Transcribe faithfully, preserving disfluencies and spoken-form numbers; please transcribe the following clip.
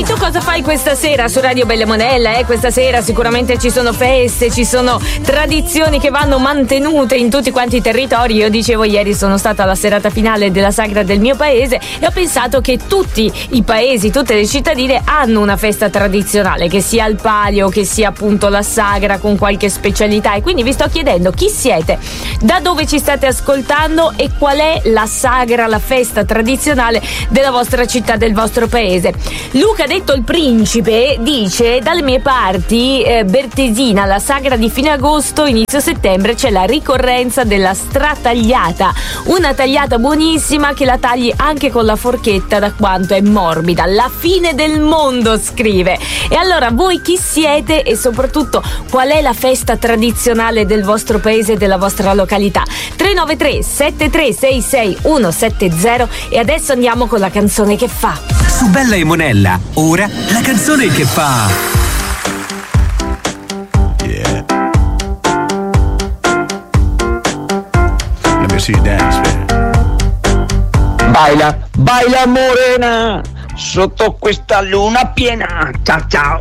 Quindi tu cosa fai questa sera su Radio Bella Monella? Eh? Questa sera sicuramente ci sono feste, ci sono tradizioni che vanno mantenute in tutti quanti i territori. Io dicevo ieri sono stata alla serata finale della sagra del mio paese e ho pensato che tutti i paesi, tutte le cittadine hanno una festa tradizionale, che sia il palio, che sia appunto la sagra con qualche specialità, e quindi vi sto chiedendo chi siete, da dove ci state ascoltando e qual è la sagra, la festa tradizionale della vostra città, del vostro paese. Luca, detto il principe, dice: dalle mie parti eh, Bertesina, la sagra di fine agosto, inizio settembre c'è la ricorrenza della stratagliata, una tagliata buonissima che la tagli anche con la forchetta da quanto è morbida, la fine del mondo, scrive. E allora voi chi siete e soprattutto qual è la festa tradizionale del vostro paese e della vostra località? tre nove tre sette tre sei sei uno sette zero. E adesso andiamo con la canzone che fa. Su Bella e Monella, ora la canzone che fa. Yeah. Let me see you dance, man. Baila, baila morena, sotto questa luna piena. Ciao ciao.